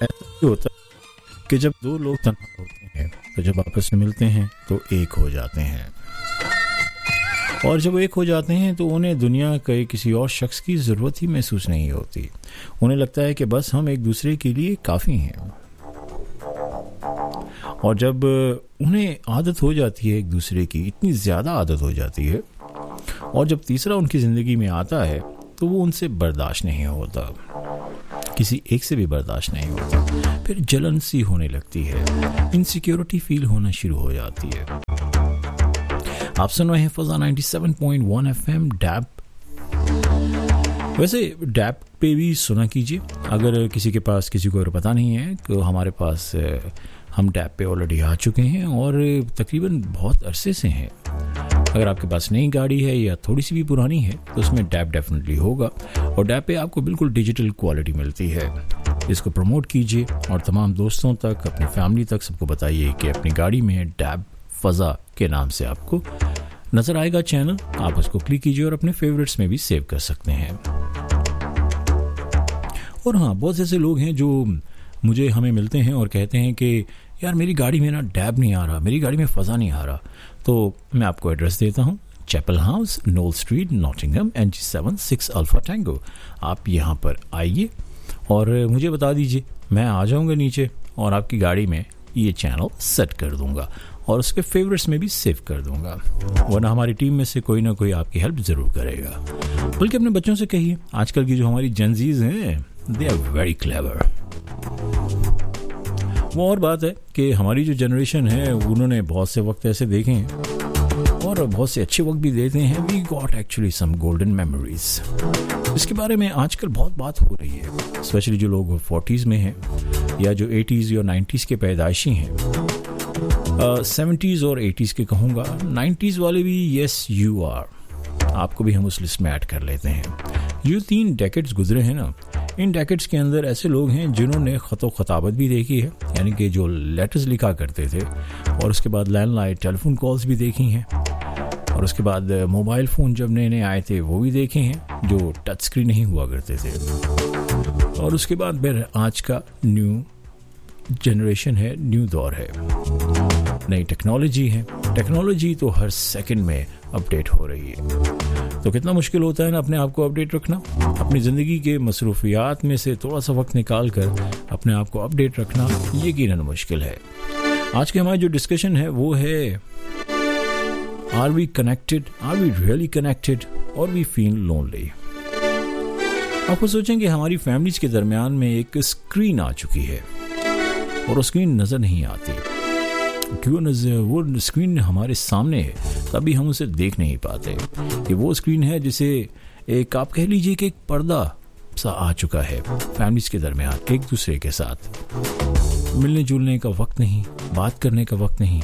ऐसा भी होता है कि जब दो लोग तन्हा होते हैं तो जब आपस में मिलते हैं तो एक हो जाते हैं, और जब एक हो जाते हैं तो उन्हें दुनिया के किसी और शख्स की ज़रूरत ही महसूस नहीं होती। उन्हें लगता है कि बस हम एक दूसरे के लिए काफ़ी हैं। और जब उन्हें आदत हो जाती है एक दूसरे की, इतनी ज़्यादा आदत हो जाती है, और जब तीसरा उनकी ज़िंदगी में आता है तो वो उनसे बर्दाश्त नहीं होता, किसी एक से भी बर्दाश्त नहीं होता। फिर जलन सी होने लगती है, इनसिक्योरिटी फील होना शुरू हो जाती है। आप सुन रहे हैं फजा 97.1 FM डैप। वैसे डैप पे भी सुना कीजिए अगर किसी के पास, किसी को अगर पता नहीं है तो हमारे पास हम डैप पे ऑलरेडी आ चुके हैं और तकरीबन बहुत अरसे से हैं। अगर आपके पास नई गाड़ी है या थोड़ी सी भी पुरानी है तो उसमें डैप डेफिनेटली होगा, और डैप पे आपको बिल्कुल डिजिटल क्वालिटी मिलती है। इसको प्रमोट कीजिए और तमाम दोस्तों तक, अपनी फैमिली तक सबको बताइए कि अपनी गाड़ी में डैप फजा के नाम से आपको नजर आएगा चैनल। आप उसको क्लिक कीजिए और अपने फेवरेट्स में भी सेव कर सकते हैं। और हाँ, बहुत ऐसे लोग हैं जो हमें मिलते हैं और कहते हैं कि यार मेरी गाड़ी में ना डैब नहीं आ रहा, मेरी गाड़ी में फजा नहीं आ रहा। तो मैं आपको एड्रेस देता हूँ, chapel house, known street, Nottingham, NG7 6 alpha tango. आप यहाँ पर आइए और मुझे बता दीजिए, मैं आ जाऊँगा नीचे और आपकी गाड़ी में ये चैनल सेट कर दूँगा और उसके फेवरेट्स में भी सेव कर दूँगा। वरना हमारी टीम में से कोई ना कोई आपकी हेल्प ज़रूर करेगा। बल्कि अपने बच्चों से कहिए, आजकल की जो हमारी जेनजीज हैं, दे आर वेरी क्लेवर। वो और बात है कि हमारी जो जनरेशन है उन्होंने बहुत से वक्त ऐसे देखे हैं और बहुत से अच्छे वक्त भी देते हैं। We got actually some golden memories. इसके बारे में आजकल बहुत बात हो रही है, स्पेशली जो लोग 40s में हैं या जो 80s या 90s के पैदाइशी हैं, 70s और 80s के कहूँगा, 90s वाले भी यस यू आर, आपको भी हम उस लिस्ट में ऐड कर लेते हैं। ये 3 डेकेड्स गुजरे हैं ना, इन डेकेड्स के अंदर ऐसे लोग हैं जिन्होंने ख़त व ख़ताबत भी देखी है, यानी कि जो लेटर्स लिखा करते थे, और उसके बाद लैंडलाइन टेलीफोन कॉल्स भी देखी हैं, और उसके बाद मोबाइल फ़ोन जब नए नए आए थे वो भी देखे हैं जो टच स्क्रीन नहीं हुआ करते थे, और उसके बाद फिर आज का न्यू जनरेशन है, न्यू दौर है, नई टेक्नोलॉजी है। टेक्नोलॉजी तो हर सेकंड में अपडेट हो रही है, तो कितना मुश्किल होता है ना अपने आप को अपडेट रखना। अपनी ज़िंदगी के मसरूफियात में से थोड़ा सा वक्त निकाल कर अपने आप को अपडेट रखना यकीनन मुश्किल है। आज की हमारी जो डिस्कशन है वो है, are we connected, are we really connected, और वी फील लोनली। आपको सोचेंगे हमारी फैमिलीज के दरमियान में एक स्क्रीन आ चुकी है और वो स्क्रीन नज़र नहीं आती। क्यों नजर, वो स्क्रीन हमारे सामने है तभी हम उसे देख नहीं पाते। कि वो स्क्रीन है जिसे एक, आप कह लीजिए कि एक पर्दा सा आ चुका है फैमिलीज के दरमियान, एक दूसरे के साथ मिलने जुलने का वक्त नहीं, बात करने का वक्त नहीं।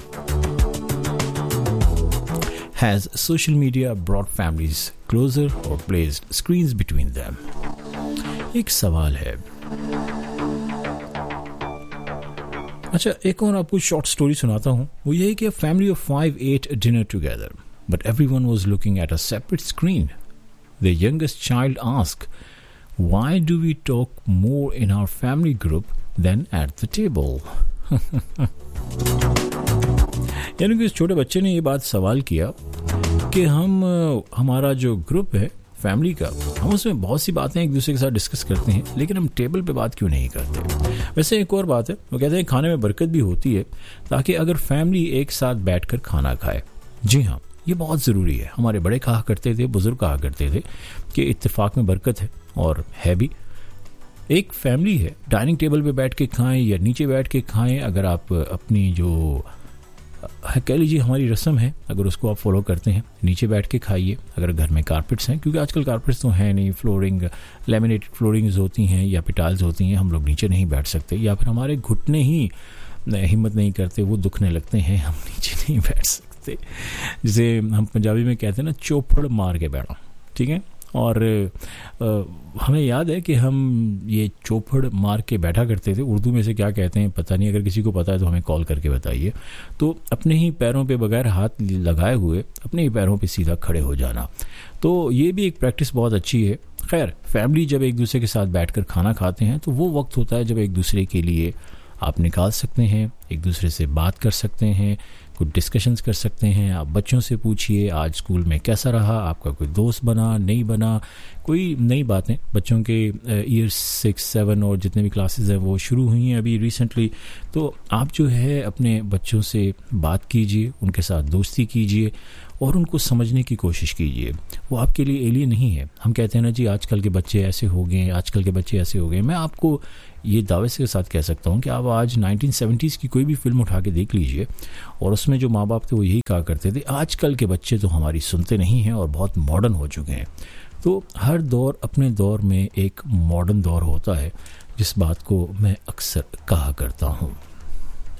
Has social media brought families closer or placed screens between them? एक सवाल है। अच्छा, एक और आपको शॉर्ट स्टोरी सुनाता हूँ। वो ये है कि family of 5 ate dinner together, but everyone was looking at a separate screen. The youngest child asked, "Why do we talk more in our family group than at the table?" यानी कि इस छोटे बच्चे ने ये बात सवाल किया कि हमारा जो ग्रुप है फैमिली का, हम उसमें बहुत सी बातें एक दूसरे के साथ डिस्कस करते हैं, लेकिन हम टेबल पे बात क्यों नहीं करते। वैसे एक और बात है, वो कहते हैं खाने में बरकत भी होती है, ताकि अगर फैमिली एक साथ बैठकर खाना खाए। जी हाँ, ये बहुत ज़रूरी है। हमारे बड़े कहा करते थे, बुजुर्ग कहा करते थे कि इत्तेफाक में बरकत है, और है भी। एक फैमिली है, डाइनिंग टेबल पे बैठ के खाएं या नीचे बैठ के खाएं, अगर आप अपनी जो कह लीजिए हमारी रस्म है, अगर उसको आप फॉलो करते हैं, नीचे बैठ के खाइए। अगर घर में कारपेट्स हैं, क्योंकि आजकल कारपेट्स तो हैं नहीं, फ्लोरिंग, लेमिनेटेड फ्लोरिंग्स होती हैं या पिटाल्स होती हैं, हम लोग नीचे नहीं बैठ सकते, या फिर हमारे घुटने ही हिम्मत नहीं करते, वो दुखने लगते हैं, हम नीचे नहीं बैठ सकते। जिसे हम पंजाबी में कहते हैं ना, चौपड़ मार के बैठो, ठीक है। और हमें याद है कि हम ये चौपड़ मार के बैठा करते थे। उर्दू में से क्या कहते हैं पता नहीं, अगर किसी को पता है तो हमें कॉल करके बताइए। तो अपने ही पैरों पे बगैर हाथ लगाए हुए अपने ही पैरों पे सीधा खड़े हो जाना, तो ये भी एक प्रैक्टिस बहुत अच्छी है। खैर, फैमिली जब एक दूसरे के साथ बैठकर खाना खाते हैं तो वो वक्त होता है जब एक दूसरे के लिए आप निकाल सकते हैं, एक दूसरे से बात कर सकते हैं, कुछ डिस्कशंस कर सकते हैं। आप बच्चों से पूछिए आज स्कूल में कैसा रहा, आपका कोई दोस्त बना नहीं बना, कोई नई बातें। बच्चों के ईयर 6, 7 और जितने भी क्लासेस हैं वो शुरू हुई हैं अभी रिसेंटली, तो आप जो है अपने बच्चों से बात कीजिए, उनके साथ दोस्ती कीजिए और उनको समझने की कोशिश कीजिए। वो आपके लिए एलियन नहीं है। हम कहते हैं ना जी आजकल के बच्चे ऐसे हो गए, आजकल के बच्चे ऐसे हो गए। मैं आपको ये दावे के साथ कह सकता हूँ कि आप आज 1970s की कोई भी फिल्म उठा के देख लीजिए और उसमें जो माँ बाप थे वो यही कहा करते थे, आजकल के बच्चे तो हमारी सुनते नहीं हैं और बहुत मॉडर्न हो चुके हैं। तो हर दौर अपने दौर में एक मॉडर्न दौर होता है, जिस बात को मैं अक्सर कहा करता हूँ।